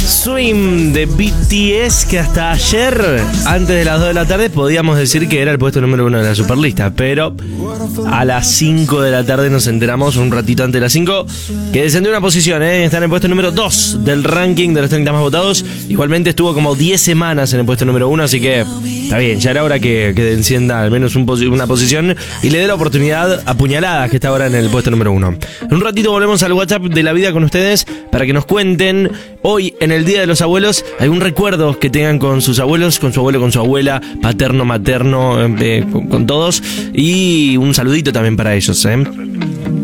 Swim de BTS, que hasta ayer, antes de las 2 de la tarde, podíamos decir que era el puesto número 1 de la Superlista, pero a las 5 de la tarde nos enteramos, un ratito antes de las 5, que descendió una posición, está en el puesto número 2 del ranking de los 30 más votados. Igualmente estuvo como 10 semanas en el puesto número 1, así que está bien, ya era hora que encienda al menos una posición y le dé la oportunidad a Puñaladas, que está ahora en el puesto número 1. En un ratito volvemos al WhatsApp de la vida con ustedes para que nos cuenten hoy, en el Día de los Abuelos, algún recuerdo que tengan con sus abuelos, con su abuelo, con su abuela, paterno, materno, con todos, y un saludito también para ellos,